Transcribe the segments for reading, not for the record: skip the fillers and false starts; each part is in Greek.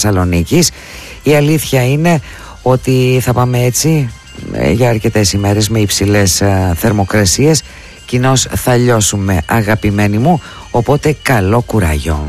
Θεσσαλονίκης. Η αλήθεια είναι ότι θα πάμε έτσι για αρκετές ημέρες με υψηλές θερμοκρασίες. Κοινώς θα λιώσουμε, αγαπημένοι μου, οπότε καλό κουράγιο.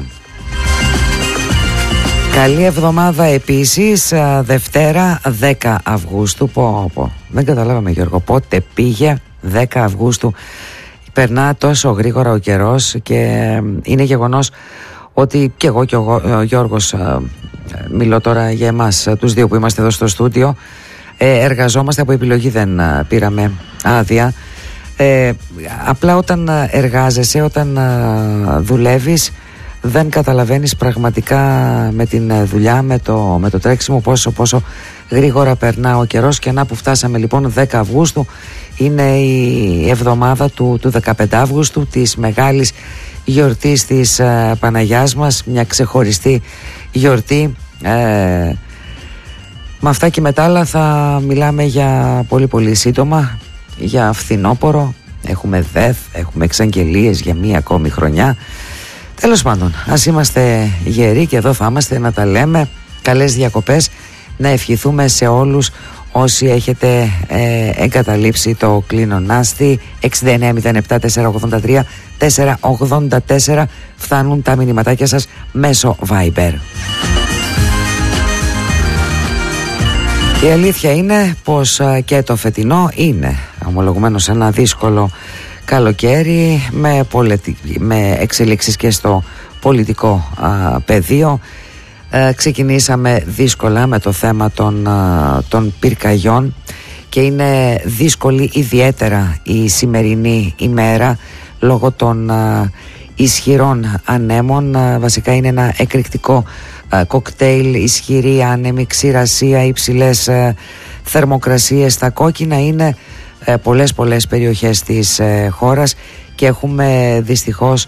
Καλή εβδομάδα επίσης. Δευτέρα 10 Αυγούστου. Δεν καταλάβαμε, Γιώργο, πότε πήγε 10 Αυγούστου. Περνά τόσο γρήγορα ο καιρός και είναι γεγονός ότι και εγώ και ο Γιώργος, μιλώ τώρα για εμάς τους δύο που είμαστε εδώ στο στούντιο, εργαζόμαστε από επιλογή, δεν πήραμε άδεια. Απλά όταν εργάζεσαι, όταν δουλεύεις, δεν καταλαβαίνεις πραγματικά με την δουλειά, με το τρέξιμο πόσο γρήγορα περνά ο καιρός. Και να που φτάσαμε λοιπόν 10 Αυγούστου, είναι η εβδομάδα του 15 Αύγουστου, της μεγάλης γιορτής της Παναγιάς μας, μια ξεχωριστή γιορτή. Με αυτά και μετά άλλα θα μιλάμε για πολύ σύντομα, για φθινόπωρο. Έχουμε ΔΕΘ, έχουμε εξαγγελίες για μία ακόμη χρονιά. Τέλος πάντων, ας είμαστε γεροί και εδώ θα είμαστε να τα λέμε. Καλές διακοπές, να ευχηθούμε σε όλους όσοι έχετε εγκαταλείψει το κλίνονάστη. 6907-483-484 φτάνουν τα μηνυματάκια σας μέσω Viber. Η αλήθεια είναι πως και το φετινό είναι ομολογουμένως ένα δύσκολο καλοκαίρι με εξελίξεις και στο πολιτικό πεδίο. Ξεκινήσαμε δύσκολα με το θέμα των πυρκαγιών και είναι δύσκολη ιδιαίτερα η σημερινή ημέρα λόγω των ισχυρών ανέμων. Βασικά είναι ένα εκρηκτικό κοκτέιλ, ισχυρή άνεμη, ξηρασία, υψηλές θερμοκρασίες. Τα κόκκινα είναι πολλές περιοχές της χώρας και έχουμε δυστυχώς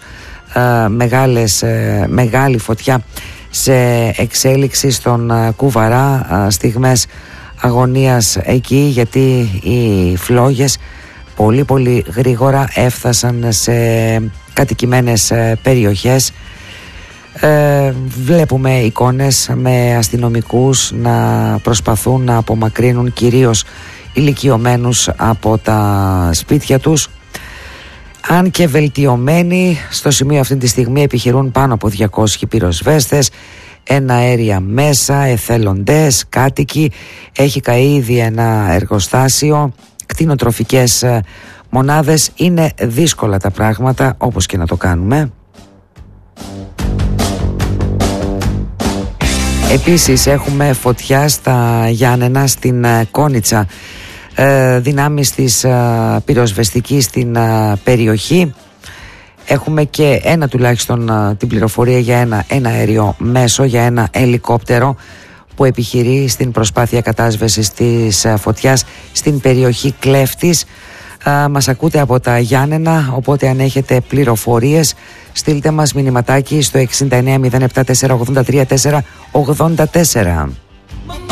μεγάλη φωτιά σε εξέλιξη στον Κουβαρά, στιγμές αγωνίας εκεί, γιατί οι φλόγες πολύ γρήγορα έφτασαν σε κατοικημένες περιοχές. Βλέπουμε εικόνες με αστυνομικούς να προσπαθούν να απομακρύνουν κυρίως ηλικιωμένους από τα σπίτια τους. Αν και βελτιωμένοι, στο σημείο αυτή τη στιγμή επιχειρούν πάνω από 200 πυροσβέστες, εναέρια μέσα, εθελοντές, κάτοικοι. Έχει καεί ήδη ένα εργοστάσιο, κτηνοτροφικές μονάδες. Είναι δύσκολα τα πράγματα, όπως και να το κάνουμε. Επίσης έχουμε φωτιά στα Γιάννενα, στην Κόνιτσα, δυνάμεις της πυροσβεστικής στην περιοχή. Έχουμε και τουλάχιστον την πληροφορία για ένα αέριο μέσο, για ένα ελικόπτερο που επιχειρεί στην προσπάθεια κατάσβεσης της φωτιάς στην περιοχή Κλέφτης. Μας ακούτε από τα Γιάννενα, οπότε αν έχετε πληροφορίες στείλτε μας μηνυματάκι στο 6907-483-484.